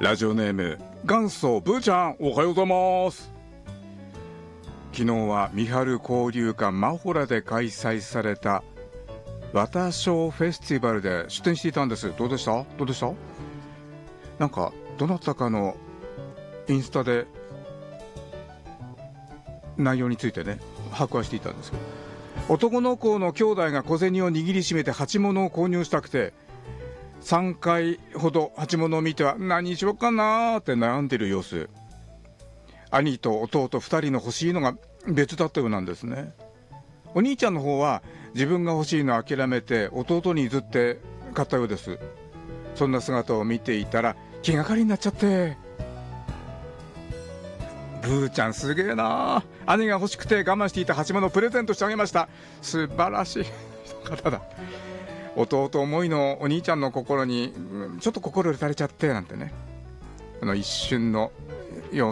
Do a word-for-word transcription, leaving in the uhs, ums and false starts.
ラジオネーム元祖ブーちゃん、おはようございます。昨日は三春交流館マホラで開催されたワタショーフェスティバルで出展していたんです。どうでしたどうでしたなんかどなたかのインスタで内容についてね把握はしていたんですけど、男の子の兄弟が小銭を握りしめて鉢物を購入したくてさんかいほど鉢物を見ては何にしようかなって悩んでいる様子。兄と弟ふたりの欲しいのが別だったようなんですね。お兄ちゃんの方は自分が欲しいのを諦めて弟に譲って買ったようです。そんな姿を見ていたら気がかりになっちゃって、ブーちゃんすげえな、兄が欲しくて我慢していた鉢物をプレゼントしてあげました。素晴らしい方だ。弟思いのお兄ちゃんの心にちょっと心打たれちゃってなんてね、あの一瞬の